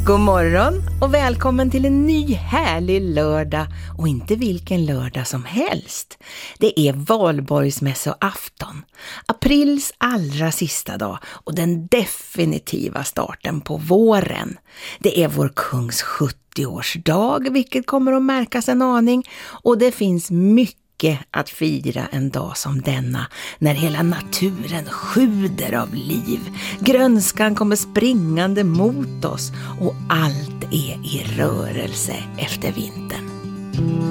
God morgon och välkommen till en ny härlig lördag, och inte vilken lördag som helst. Det är valborgsmässoafton, aprils allra sista dag och den definitiva starten på våren. Det är vår kungs 70-årsdag, vilket kommer att märkas en aning, och det finns mycket att fira en dag som denna, när hela naturen sjuder av liv. Grönskan kommer springande mot oss och allt är i rörelse efter vintern.